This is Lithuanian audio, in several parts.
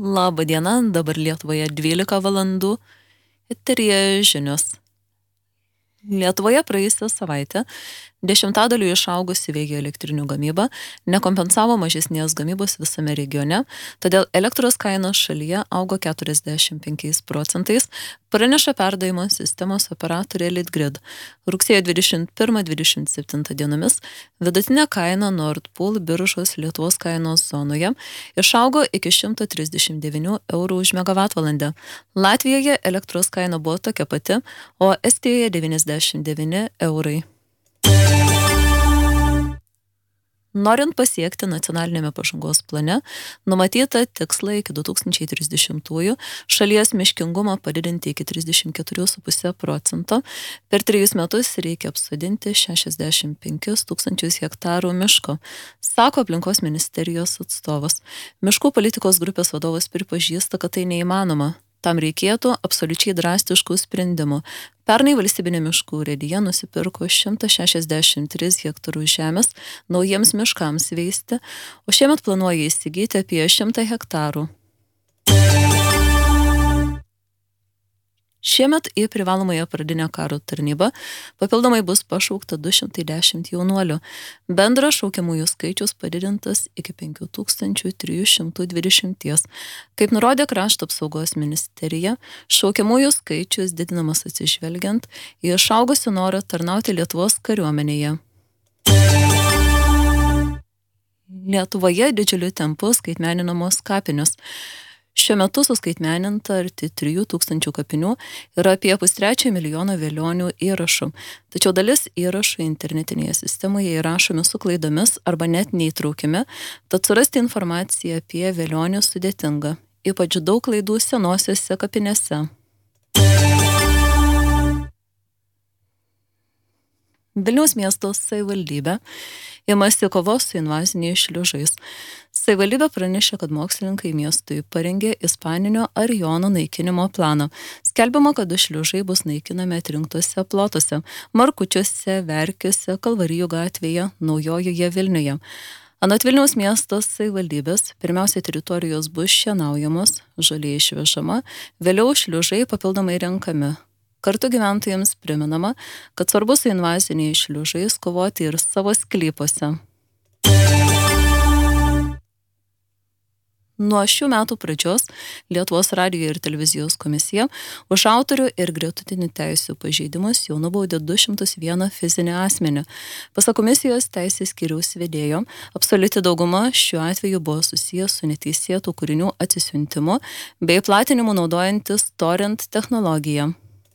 Labą dieną, dabar Lietuvoje 12 valandų. Eteryje žinios. Lietuvoje praėjusią savaitę 10% išaugusi vėjo elektrinių gamyba nekompensavo mažesnės gamybos visame regione, todėl elektros kainos šalyje augo 45%, praneša perdavimo sistemos operatorė Litgrid. Rugsėjo 21-27 dienomis vidutinė kaina Nord Pool biržos Lietuvos kainos zonoje išaugo iki 139 eurų už megavatvalandę. Latvijoje elektros kaina buvo tokia pati, o Estijoje 99 eurai. Norint pasiekti nacionalinėme pažangos plane, numatyta tiksla iki 2030-ųjų šalies miškingumą padidinti iki 34,5%. Per 3 metus reikia apsodinti 65 tūkstančius hektarų miško, sako aplinkos ministerijos atstovas. Miškų politikos grupės vadovas pripažįsta, kad tai neįmanoma. Tam reikėtų absoliučiai drastiškų sprendimų. Pernai valstybinė miškų urėdija nusipirko 163 hektarų žemės naujiems miškams veisti, o šiemet planuoja įsigyti apie 100 hektarų. Šiemet į privalomąją pradinę karo tarnybą papildomai bus pašaukta 210 jaunuolių. Bendras šaukiamųjų skaičius padidintas iki 5320. Kaip nurodė Krašto apsaugos ministerija, šaukiamųjų skaičius didinamas atsižvelgiant į išaugusių norą tarnauti Lietuvos kariuomenėje. Lietuvoje didžiuliu tempu skaitmeninamos kapinės. Šiuo metu suskaitmeninta arti 3000 kapinių ir apie 3,5 milijono velionių įrašų. Tačiau dalis įrašų internetinėje sistemoje įrašomi su klaidomis arba net neįtraukiami, tad surasti informaciją apie velionių sudėtinga, ypač daug klaidų senosiose kapinėse. Vilniaus miesto savivaldybė imasi kovos su invaziniais šliužais. Savivaldybė pranešė, kad mokslininkai miestui parengė ispaninio arijono naikinimo planą. Skelbiama, kad šliužai bus naikinami atrinktose plotuose – Markučiuose, Verkiuose, Kalvarijų gatvėje, Naujojoje Vilniuje. Anot Vilniaus miesto savivaldybės, pirmiausia teritorijos bus šienaujamos, žolė išvežama, vėliau šliužai papildomai renkami. Kartu gyventojams priminama, kad svarbu su invaziniais šliužais kovoti ir savo sklypuose. Nuo šių metų pradžios Lietuvos radijo ir televizijos komisija už autorių ir gretutinių teisių pažeidimus jau nubaudė 201 fizinį asmenį. Pasak komisijos teisės skyriaus vedėjo, absoliuti dauguma šiuo atveju buvo susijęs su neteisėtų kūrinių atsisiuntimu bei platinimu naudojantis torrent technologiją.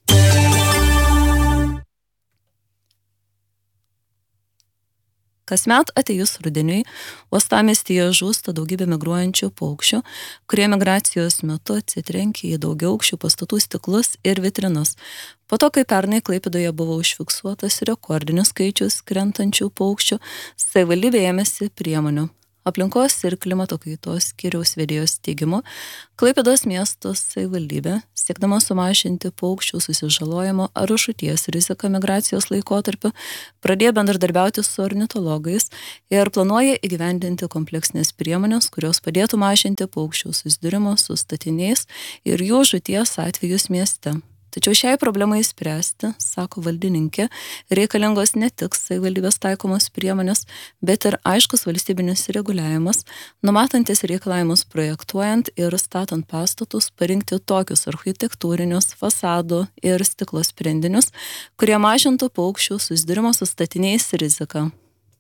Kasmet atėjus rudeniui, uostamiestyje žūsta daugybė migruojančių paukščių, kurie migracijos metu atsitrenkia į daugiaaukščių pastatų stiklus ir vitrinas. Po to, kai pernai Klaipėdoje buvo užfiksuotas rekordinis skaičius krentančių paukščių, savivaldybė ėmėsi priemonių. Aplinkos ir klimato kaitos skyriaus vedėjos teigimu, Klaipėdos miesto savivaldybė, siekdama sumažinti paukščių susižalojimo ar žūties riziką migracijos laikotarpiu, pradėjo bendradarbiauti su ornitologais ir planuoja įgyvendinti kompleksinės priemonės, kurios padėtų mažinti paukščių susidūrimo su statiniais ir jų žūties atvejus mieste. Tačiau šiai problemai spręsti, sako valdininkė, reikalingos ne tik savivaldybės taikomos priemonės, bet ir aiškus valstybinis reguliavimas, numatantis reikalavimus projektuojant ir statant pastatus, parinkti tokius architektūrinius, fasadų ir stiklo sprendinius, kurie mažintų paukščių susidūrimo su statiniais riziką.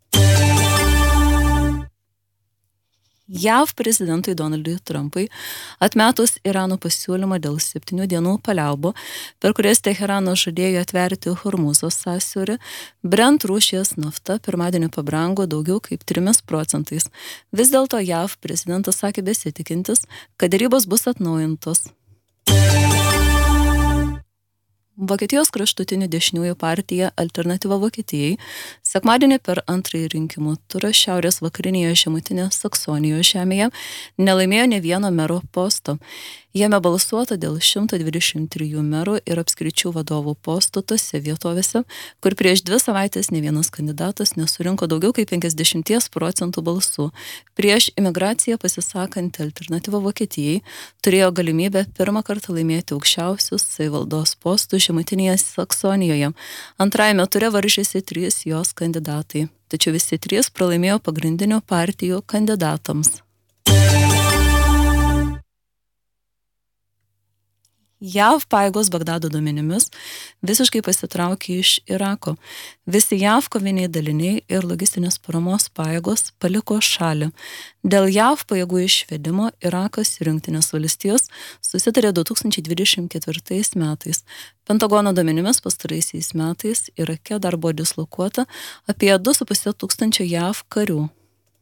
JAV prezidentui Donaldui Trumpui atmetus Irano pasiūlymą dėl 7 dienų paliaubų, per kurias Teheranas žadėjo atverti Hormūzo sąsiaurį, Brent rūšies nafta pirmadienį pabrango daugiau kaip 3%. Vis dėlto JAV prezidentas sakė besitikintis, kad derybos bus atnaujintos. Vokietijos kraštutinių dešiniųjų partija Alternatyva Vokietijai sekmadienį per antrąjį rinkimų turą šiaurės vakarinėje žemutinės Saksonijos žemėje nelaimėjo ne vieno mero posto. Jame balsuota dėl 123 merų ir apskričių vadovų postų tose vietovėse, kur prieš 2 savaitės ne vienas kandidatas nesurinko daugiau kaip 50% balsų. Prieš imigraciją pasisakanti Alternatyva Vokietijai turėjo galimybę pirmą kartą laimėti aukščiausius savivaldos postus Žemutinėje Saksonijoje. Antrajame ture varžėsi 3 jos kandidatai, tačiau visi 3 pralaimėjo pagrindinių partijų kandidatams. JAV pajėgos Bagdado duomenimis visiškai pasitraukė iš Irako. Visi JAV koviniai daliniai ir logistinės paramos pajėgos paliko šalį. Dėl JAV pajėgų išvedimo Irakas ir Jungtinės valstijos susitarė 2024 metais. Pentagono duomenimis pastaraisiais metais Irake dar buvo dislokuota apie 2,5 tūkstančio JAV karių.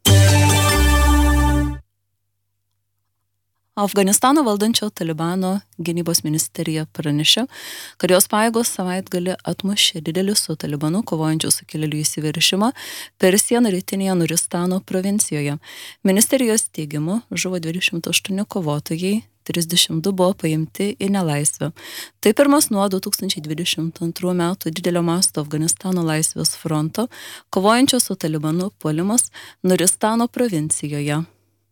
Afganistano valdančio Talibano gynybos ministerija pranešė, kad jos pajėgos savaitgalį atmušė didelį su Talibanu kovojančių sukilėlių įsiveržimą per sieną rytinėje Nuristano provincijoje. Ministerijos teigimu žuvo 28 kovotojai, 32 buvo paimti į nelaisvę. Tai pirmas nuo 2022 metų didelio masto Afganistano laisvės fronto kovojančio su Talibanu puolimas Nuristano provincijoje.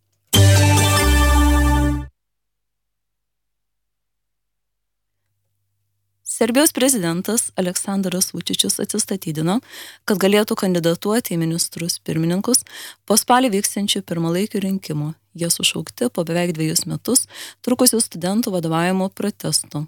Serbijos prezidentas Aleksandras Vučičius atsistatydino, kad galėtų kandidatuoti į ministrus pirmininkus po spalį vyksiančių pirmalaikių rinkimų. Jie sušaukti po beveik 2 metus trukusių studentų vadovavimo protestų.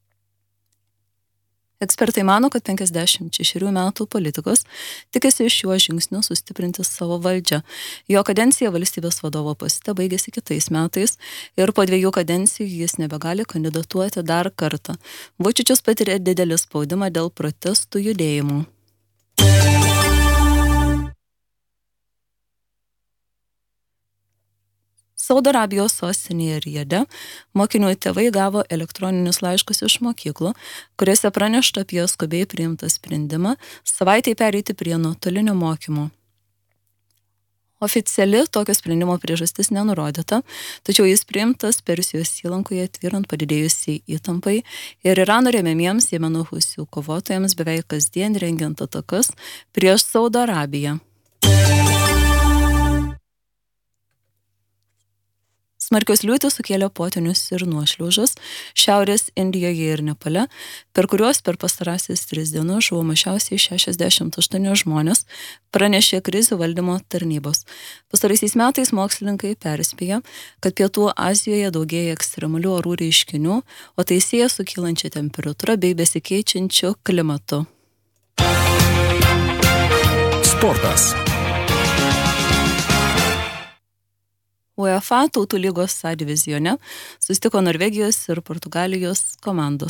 Ekspertai mano, kad 56 metų politikas tikisi šiuo žingsniu sustiprinti savo valdžią. Jo kadencija valstybės vadovo poste baigėsi kitais metais ir po 2 kadencijų jis nebegali kandidatuoti dar kartą. Vučičius patiria didelį spaudimą dėl protestų judėjimų. Saudo Arabijos sostinėje Rijade mokinių tėvai gavo elektroninius laiškus iš mokyklų, kuriuose pranešta apie skubiai priimtą sprendimą savaitei pereiti prie nuotolinio mokymo. Oficiali tokio sprendimo priežastis nenurodyta, tačiau jis priimtas Persijos įlankoje tvyrant padidėjusiai įtampai ir Irano remiamiems Jemeno husių kovotojams beveik kasdien rengiant atakas prieš Saudo Arabiją. Smarkios liūtys sukėlė potvynius ir nuošliaužas Šiaurės Indijoje ir Nepale, per kuriuos per pastarąsias 3 dienas žuvo mažiausiai 68 žmonės, pranešė krizių valdymo tarnybos. Pastaraisiais metais mokslininkai perspėja, kad Pietų Azijoje daugėja ekstremalių orų reiškinių, o tai sieja su kylančia temperatūra bei besikeičiančiu klimatu. Sportas. UEFA Tautų lygos A divizione susitiko Norvegijos ir Portugalijos komandos.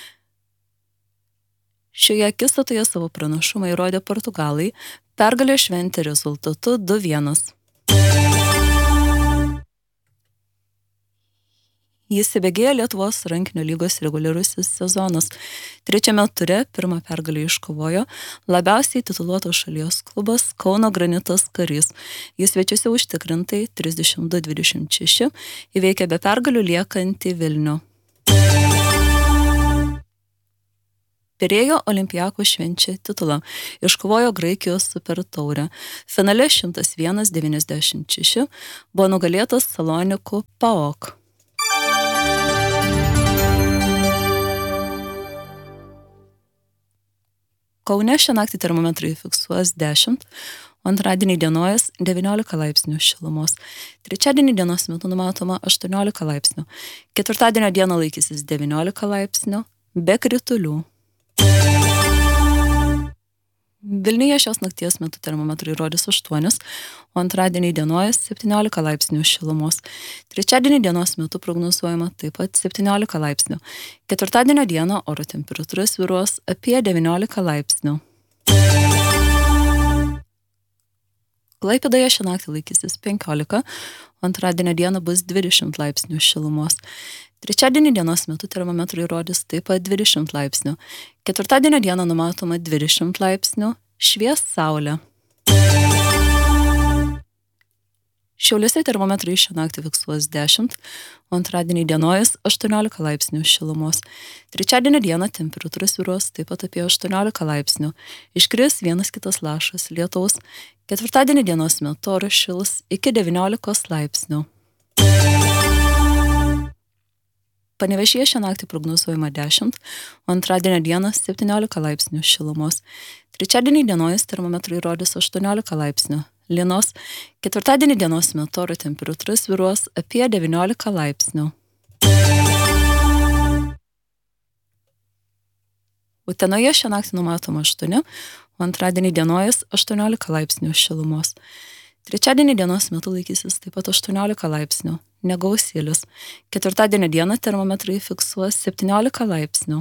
Šioje akistatoje savo pranašumą įrodė Portugalai, pergalę šventė rezultatu 2-1. Jis įbėgėjo Lietuvos rankinio lygos reguliarusis sezonas. 3. ture pirmą pergalę iškovojo labiausiai tituluotos šalies klubas Kauno Granitas Karys. Jis svečiuose užtikrintai 32-26 įveikė be pergalių liekantį Vilnių. Pirėjo Olympiakos švenčia titulą, iškovojo Graikijos super taurę. Finale 101-96 buvo nugalėtas Salonikų PAOK. Kaune šią naktį termometrai fiksuos 10, o antradienį dienojas 19 laipsnių šilumos. Trečiadienį dienos metu numatoma 18 laipsnių. Ketvirtadienio dieną laikysis 19 laipsnių, be kritulių. Vilniuje šios nakties metu termometrai rodys 8, o antradienį dienojas 17 laipsnių šilumos. Trečiadienį dienos metu prognozuojama taip pat 17 laipsnių. Ketvirtadienio dieną oro temperatūra svyruos apie 19 laipsnių. Klaipėdoje šią naktį laikysis 15, o antradienio dieną bus 20 laipsnių šilumos. Trečiadienį dienos metu termometrai rodys taip pat 20 laipsnių. Ketvirtadienio dieną numatoma 20 laipsnių, švies saulė. Šiauliuose termometrai šią naktį fiksuos 10, o antradienį dienojus 18 laipsnių šilumos. Trečiadienį dieną temperatūra svyruos taip pat apie 18 laipsnių. Iškris vienas kitas lašas lietaus. Ketvirtadienį dienos metu oras šils iki 19 laipsnių. Panevėžyje šią naktį prognozuojama 10, o antradienio dieną 17 laipsnių šilumos. Trečiadienį dienojus termometrai rodys 18 laipsnių. Lynos. Ketvirtadienį dienos metu oro temperatūra svyruos apie 19 laipsnių. Utenoje šią naktį numatoma 8, o antradienį dienojus 18 laipsnių šilumos. Trečiadienį dienos metu laikysis taip pat 18 laipsnių. Negausėlis. Ketvirtadienį dieną termometrai fiksuos 17 laipsnių.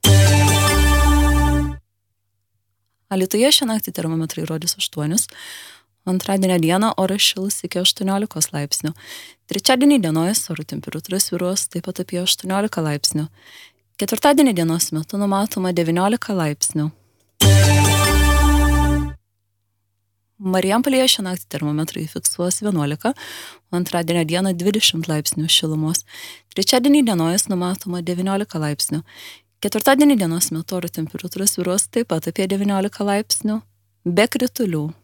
Alytuje šią naktį termometrai rodys 8, antradienio dieną oras šils iki 18 laipsnių. Trečiadienį dienojus oro temperatūra svyruos taip pat apie 18 laipsnių. Ketvirtadienį dienos metu numatoma 19 laipsnių. Marijampolėje šią naktį termometrai fiksuos 11, o antradienio dieną 20 laipsnių šilumos. Trečiadienį dienojus numatoma 19 laipsnių. Ketvirtadienį dienos metu oro temperatūra svyruos taip pat apie 19 laipsnių, be kritulių.